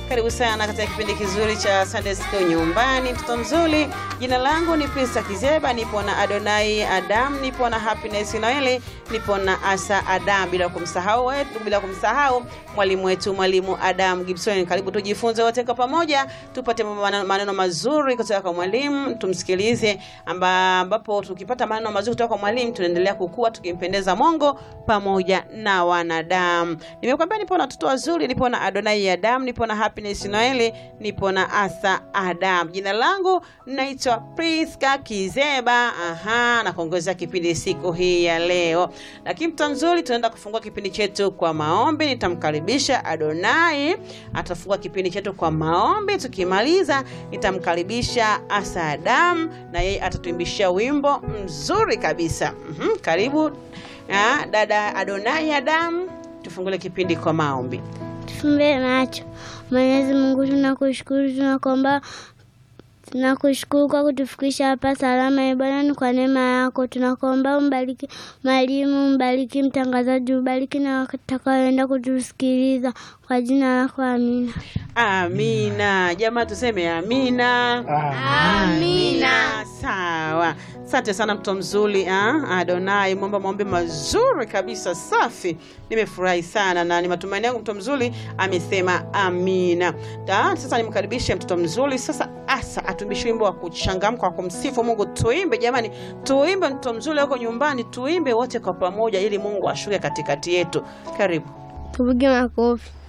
Karibu sana katika kipindi kizuri cha Sunday School nyumbani. Mtoto mzuri, jina langu ni Prince Kizeba, nipo na Adonai Adam, nipo na Happiness Noeli, nipo na Asa Adam, bila kumsahau mwalimu wetu mwalimu Adam Gibson. Karibu tujifunze wote kwa pamoja, tupate maneno mazuri kutoka kwa mwalimu, tumsikilize, ambapo tukipata maneno mazuri kutoka kwa mwalimu tunaendelea kukua tukimpendeza Mungu pamoja na wanadamu. Nimekuambia nipo na watoto wazuri, nipo na Adonai Adam, nipo na Happiness Noeli, nipo na Asa Adam. Jina langu naitwa Priska Kizeba. Na kuongozea kipindi siku hii ya leo. Lakini mtu mzuri, tunaenda kufungua kipindi chetu kwa maombi. Nitamkaribisha Adonai, atafungua kipindi chetu kwa maombi. Tukimaliza nitamkaribisha Asa Adam, na yeye atatuimbishia wimbo mzuri kabisa. Karibu dada Adonai Adam, tufungule kipindi kwa maombi. Tufumbe macho. Mwenyezi Mungu, tunakushukuru, tunakuomba, tunakushukuru kwa kutufikisha hapa salama. Bwana, kwa neema yako tunakuomba umbariki mwalimu, umbariki mtangazaji, umbariki na watakaoenda kutusikiliza, kwa jina lako, amina. Amina. Jamaa tuseme amina. Amina. Sawa. Asante sana mtoto mzuri, Adonai, maombi mazuri kabisa, safi. Nimefurahi sana na ni matumaini yangu mtoto mzuri amesema amina. Sasa nimkaribishe mtoto mzuri. Sasa Asa atumbishe wimbo wa kuchangamka wa kumsifu Mungu. Tuimbe jamani, tuimbe mtoto mzuri huko nyumbani, tuimbe wote kwa pamoja ili Mungu ashuke katikati yetu. Karibu. Tupige makofi.